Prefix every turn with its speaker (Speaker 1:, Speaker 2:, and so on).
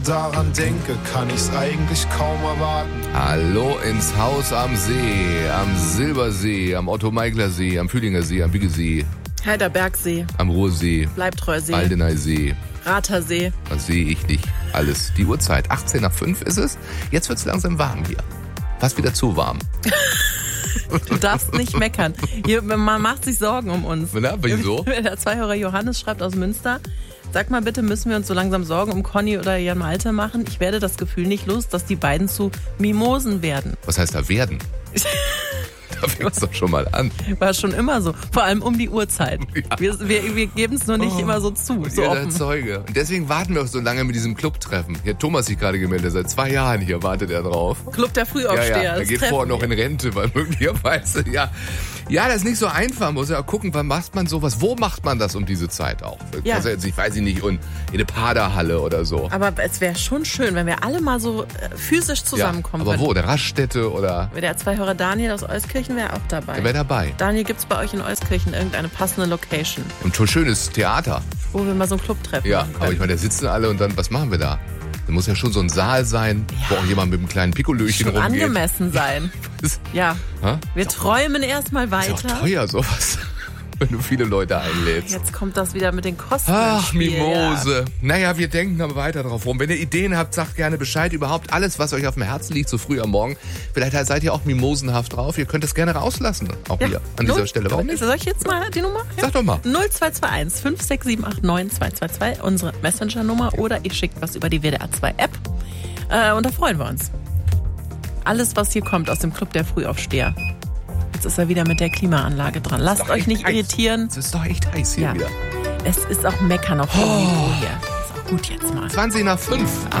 Speaker 1: daran denke, kann ich's eigentlich kaum erwarten.
Speaker 2: Hallo ins Haus am See, am Silbersee, am Otto-Meigler-See, am Fühlinger See, am Biggesee,
Speaker 3: Heiderbergsee,
Speaker 2: am Ruhrsee,
Speaker 3: Bleibtreusee,
Speaker 2: Aldeneysee.
Speaker 3: Ratersee.
Speaker 2: Das sehe ich nicht. Alles. Die Uhrzeit, 18 nach 5 ist es. Jetzt wird's langsam warm hier. Fast wieder zu warm.
Speaker 3: Du darfst nicht meckern. Hier, man macht sich Sorgen um uns.
Speaker 2: Na, wieso?
Speaker 3: Der Zweihörer Johannes schreibt aus Münster: Sag mal bitte, müssen wir uns so langsam Sorgen um Conny oder Jan Malte machen? Ich werde das Gefühl nicht los, dass die beiden zu Mimosen werden.
Speaker 2: Was heißt da werden? Da fängt es doch schon mal an.
Speaker 3: War schon immer so. Vor allem um die Uhrzeit. Ja. Wir geben es nur nicht immer so zu. So
Speaker 2: Ihr
Speaker 3: offen.
Speaker 2: seid Zeuge. Und deswegen warten wir auch so lange mit diesem Clubtreffen. Hier hat Thomas sich gerade gemeldet. Seit 2 Jahren hier wartet er drauf.
Speaker 3: Club der Frühaufsteher.
Speaker 2: Ja, er geht vorher noch in Rente, weil möglicherweise, ja, das ist nicht so einfach. Man muss ja gucken, wann macht man sowas? Wo macht man das um diese Zeit auch?
Speaker 3: Ja.
Speaker 2: Also jetzt, ich weiß nicht, in eine Paderhalle oder so.
Speaker 3: Aber es wäre schon schön, wenn wir alle mal so physisch zusammenkommen
Speaker 2: aber
Speaker 3: würden.
Speaker 2: wo? Der Raststätte oder?
Speaker 3: Der Zweihörer Daniel aus Euskirchen wäre auch dabei.
Speaker 2: Der wäre dabei.
Speaker 3: Daniel, gibt's bei euch in Euskirchen irgendeine passende Location,
Speaker 2: Und schon schönes Theater.
Speaker 3: wo wir mal so einen Club treffen
Speaker 2: Ja,
Speaker 3: machen
Speaker 2: aber ich
Speaker 3: können?
Speaker 2: meine, da sitzen alle und dann, was machen wir da? Da muss ja schon so ein Saal sein, wo auch jemand mit einem kleinen Pikolöchen
Speaker 3: Schon
Speaker 2: rumgeht.
Speaker 3: angemessen sein.
Speaker 2: Ist,
Speaker 3: Ja,
Speaker 2: Hä?
Speaker 3: wir träumen erstmal
Speaker 2: ist ja auch
Speaker 3: weiter.
Speaker 2: teuer sowas, wenn du viele Leute einlädst.
Speaker 3: Jetzt kommt das wieder mit den Kosten.
Speaker 2: Ach,
Speaker 3: ins Spiel,
Speaker 2: Mimose.
Speaker 3: Ja.
Speaker 2: Naja, wir denken aber weiter drauf rum. Wenn ihr Ideen habt, sagt gerne Bescheid. Überhaupt alles, was euch auf dem Herzen liegt, so früh am Morgen. Vielleicht seid ihr auch mimosenhaft drauf. Ihr könnt es gerne rauslassen. Auch hier an dieser Stelle. Warum nicht?
Speaker 3: Soll ich jetzt mal die Nummer? Ja.
Speaker 2: Sag doch mal.
Speaker 3: 0221 56789 unsere Messenger-Nummer, oder ihr schickt was über die WDR 2 App. Und da freuen wir uns. Alles, was hier kommt aus dem Club der Frühaufsteher. Jetzt ist er wieder mit der Klimaanlage dran. Lasst euch nicht irritieren.
Speaker 2: Es ist doch echt heiß hier
Speaker 3: Ja.
Speaker 2: wieder.
Speaker 3: Es ist auch Meckern auf dem Niveau hier. Ist auch gut jetzt mal.
Speaker 2: 20 nach 5.